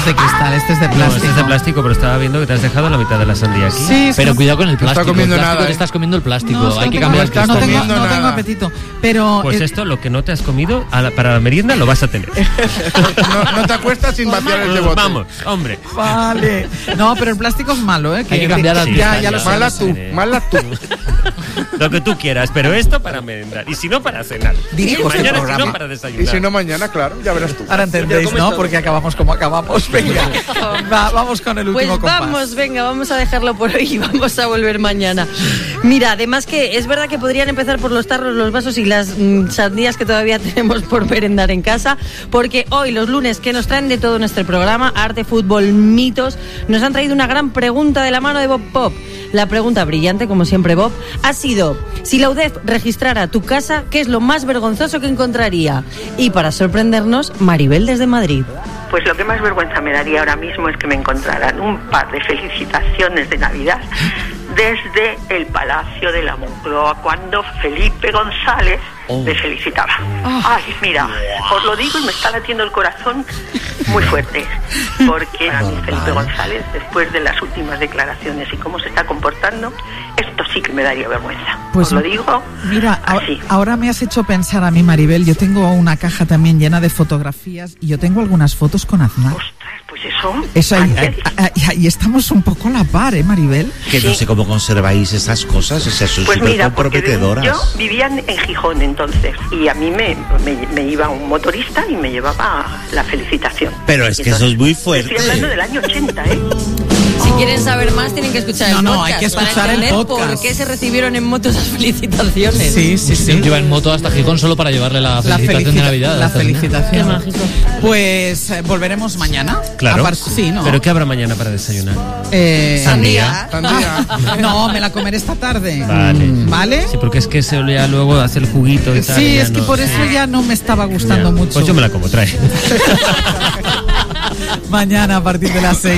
es de cristal, este es de plástico. No, este es de plástico, pero estaba viendo que te has dejado la mitad de la sandía aquí. Sí, pero cuidado con el plástico. Está comiendo el plástico nada, te estás comiendo el plástico. No, Hay que tengo- cambiar el cristal. no tengo nada. apetito. Pero Pues esto, lo que no te has comido, para la merienda lo vas a tener. No te acuestas sin vaciar el bote. Vamos, hombre. vale. No, pero el plástico es malo, ¿eh? Hay que cambiar al ya cristal, lo ya. sé. Mala tú. Lo que tú quieras, pero esto para merendar. Y si no, para cenar. Dirijo Y este mañana, si programa. no, para Y desayunar. si no, mañana, claro, ya verás tú. Ahora entendéis, ¿no? Porque acabamos como acabamos. Venga, vamos con el Pues último compás. vamos a dejarlo por hoy y vamos a volver mañana. Mira, además que es verdad que podrían empezar por los tarros, los vasos y las sandías que todavía tenemos por merendar en casa, porque hoy, los lunes, que nos traen de todo nuestro programa, arte, fútbol, mitos, nos han traído una gran pregunta de la mano de Bob Pop. La pregunta brillante, como siempre, Bob, ha sido: si la UDEF registrara tu casa, ¿qué es lo más vergonzoso que encontraría? Y para sorprendernos, Maribel desde Madrid. Pues lo que más vergüenza me daría ahora mismo es que me encontraran un par de felicitaciones de Navidad desde el Palacio de la Moncloa, cuando Felipe González me felicitaba. Ay, mira, os lo digo y me está latiendo el corazón muy fuerte, porque a mí Felipe González, después de las últimas declaraciones y cómo se está comportando, esto sí que me daría vergüenza. Pues os lo digo mira, así. ahora me has hecho pensar a mí, Maribel. Yo tengo una caja también llena de fotografías y yo tengo algunas fotos con Aznar. Ostras, pues eso... Eso ahí estamos un poco a la par, ¿eh, Maribel? Que no sé cómo conserváis esas cosas, o sea, son Pues súper mira, porque comprometedoras. yo vivía en Gijón entonces y a mí me iba un motorista y me llevaba la felicitación. Pero es Y que entonces, eso es muy fuerte. Estoy hablando del año 80, ¿eh? Si quieren saber más, tienen que escuchar el podcast. No, hay que escuchar para el entender podcast. por qué se recibieron en moto esas felicitaciones. Sí. Yo iba en moto hasta Gijón solo para llevarle la felicitación de Navidad. La Esta semana. felicitación. Qué mágico. Pues volveremos mañana. Claro. Sí, ¿no? ¿Pero qué habrá mañana para desayunar? Sandía. No, me la comeré esta tarde. Vale. ¿Vale? Sí, porque es que se ya luego hace el juguito y tal. Sí, y ya es que no- por eso ya no me estaba gustando Ya. mucho. Pues yo me la como, trae. Mañana a partir de las 6.